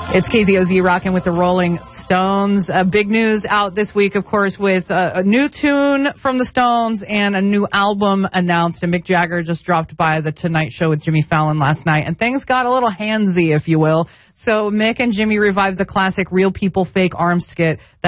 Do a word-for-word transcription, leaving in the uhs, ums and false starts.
It's K Z O Z rocking with the Rolling Stones. Uh, big news out this week, of course, with uh, a new tune from the Stones and a new album announced. And Mick Jagger just dropped by the Tonight Show with Jimmy Fallon last night, and things got a little handsy, if you will. So Mick and Jimmy revived the classic Real People Fake Arms skit